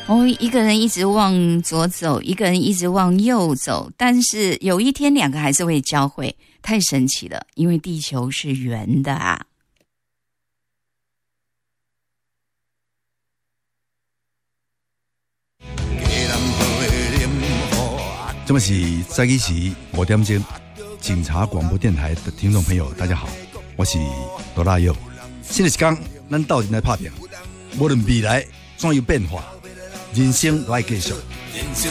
一个人一直往左走，一个人一直往右走，但是有一天两个还是会交汇，太神奇了，因为地球是圆的啊。 这么是早起时5点钟，警察广播电台的听众朋友，大家好，我是罗大佑。新的一天，咱斗阵来打拼，无论未来怎样变化，人生都要继续。